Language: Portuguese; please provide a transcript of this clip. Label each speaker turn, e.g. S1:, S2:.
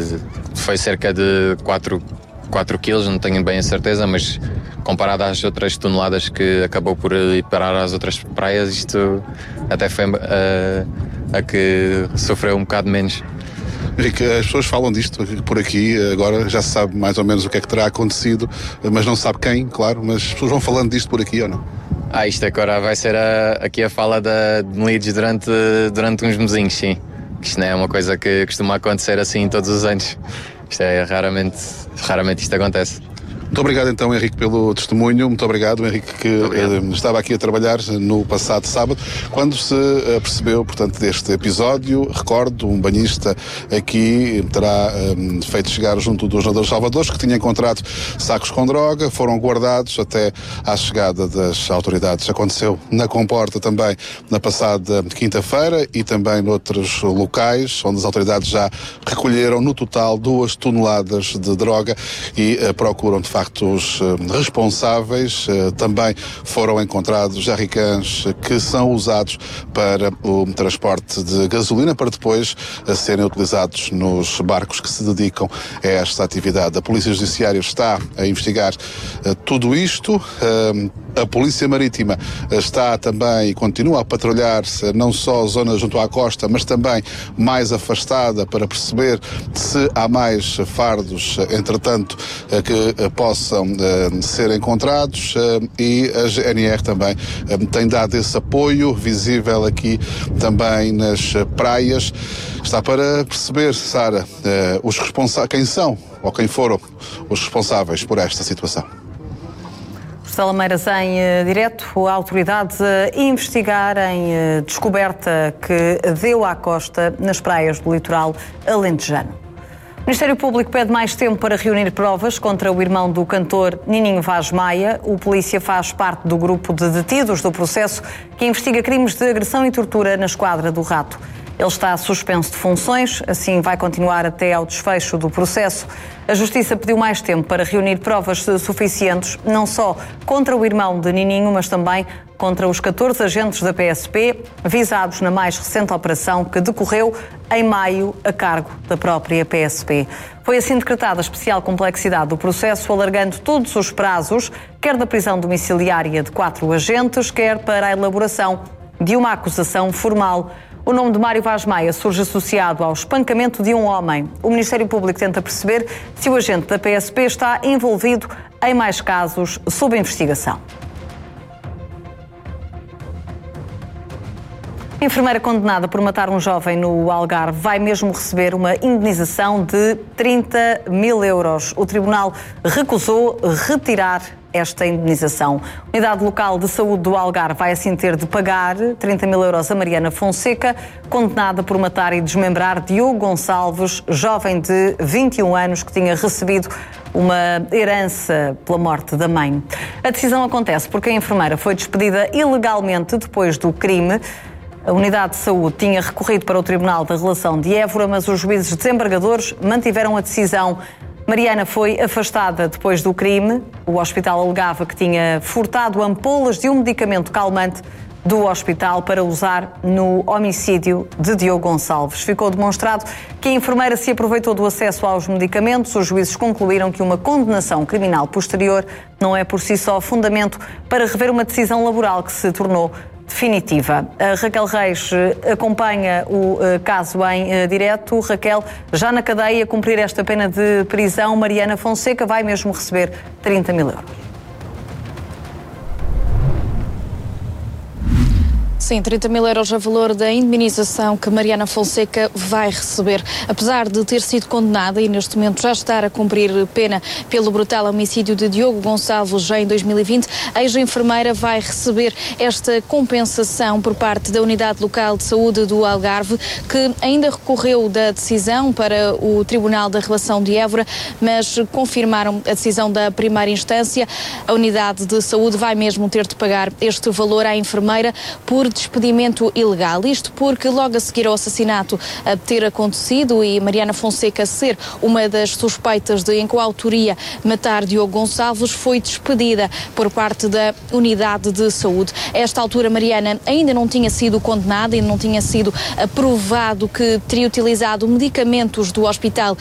S1: foi cerca de 4 quilos, não tenho bem a certeza, mas comparado às outras toneladas que acabou por ir parar às outras praias, isto até foi a que sofreu um bocado menos.
S2: Henrique, as pessoas falam disto por aqui, agora já se sabe mais ou menos o que é que terá acontecido, mas não se sabe quem, claro, mas as pessoas vão falando disto por aqui ou não?
S1: Isto agora vai ser aqui a fala de Leeds durante uns mesinhos, sim. Isto não é uma coisa que costuma acontecer assim todos os anos. Isto é raramente isto acontece.
S2: Muito obrigado então, Henrique, pelo testemunho. Muito obrigado, Henrique, que estava aqui a trabalhar no passado sábado, quando se percebeu, portanto, deste episódio. Recordo, um banhista aqui terá feito chegar junto dos nadadores salvadores que tinha encontrado sacos com droga, foram guardados até à chegada das autoridades. Aconteceu na Comporta também na passada quinta-feira e também noutros locais, onde as autoridades já recolheram no total 2 toneladas de droga e procuram de facto os responsáveis. Também foram encontrados jerrycans que são usados para o transporte de gasolina, para depois serem utilizados nos barcos que se dedicam a esta atividade. A Polícia Judiciária está a investigar tudo isto. A Polícia Marítima está também e continua a patrulhar não só a zona junto à costa, mas também mais afastada, para perceber se há mais fardos, entretanto, que possam ser encontrados, e a GNR também tem dado esse apoio visível aqui também nas praias. Está para perceber, Sara, os responsáveis, quem são ou quem foram os responsáveis por esta situação.
S3: Salameiras em direto, a autoridade a investigar em descoberta que deu à costa nas praias do litoral alentejano. O Ministério Público pede mais tempo para reunir provas contra o irmão do cantor Nininho Vaz Maia. O polícia faz parte do grupo de detidos do processo que investiga crimes de agressão e tortura na Esquadra do Rato. Ele está suspenso de funções, assim vai continuar até ao desfecho do processo. A Justiça pediu mais tempo para reunir provas suficientes, não só contra o irmão de Nininho, mas também contra os 14 agentes da PSP, visados na mais recente operação que decorreu em maio a cargo da própria PSP. Foi assim decretada a especial complexidade do processo, alargando todos os prazos, quer da prisão domiciliária de 4 agentes, quer para a elaboração de uma acusação formal. O nome de Mário Vaz Maia surge associado ao espancamento de um homem. O Ministério Público tenta perceber se o agente da PSP está envolvido em mais casos sob investigação. A enfermeira condenada por matar um jovem no Algarve vai mesmo receber uma indenização de 30 mil euros. O tribunal recusou retirar esta indenização. A Unidade Local de Saúde do Algarve vai assim ter de pagar 30 mil euros a Mariana Fonseca, condenada por matar e desmembrar Diogo Gonçalves, jovem de 21 anos que tinha recebido uma herança pela morte da mãe. A decisão acontece porque a enfermeira foi despedida ilegalmente depois do crime. A Unidade de Saúde tinha recorrido para o Tribunal da Relação de Évora, mas os juízes desembargadores mantiveram a decisão. Mariana foi afastada depois do crime. O hospital alegava que tinha furtado ampolas de um medicamento calmante do hospital para usar no homicídio de Diogo Gonçalves. Ficou demonstrado que a enfermeira se aproveitou do acesso aos medicamentos. Os juízes concluíram que uma condenação criminal posterior não é por si só fundamento para rever uma decisão laboral que se tornou definitiva. A Raquel Reis acompanha o caso em direto. Raquel, já na cadeia, a cumprir esta pena de prisão, Mariana Fonseca vai mesmo receber 30 mil euros.
S4: Sim, 30 mil euros a valor da indemnização que Mariana Fonseca vai receber. Apesar de ter sido condenada e neste momento já estar a cumprir pena pelo brutal homicídio de Diogo Gonçalves já em 2020, a ex-enfermeira vai receber esta compensação por parte da Unidade Local de Saúde do Algarve, que ainda recorreu da decisão para o Tribunal da Relação de Évora, mas confirmaram a decisão da primeira instância. A Unidade de Saúde vai mesmo ter de pagar este valor à enfermeira por despedimento ilegal. Isto porque logo a seguir ao assassinato a ter acontecido e Mariana Fonseca ser uma das suspeitas de em coautoria matar Diogo Gonçalves, foi despedida por parte da Unidade de Saúde. A esta altura, Mariana ainda não tinha sido condenada, ainda não tinha sido provado que teria utilizado medicamentos do hospital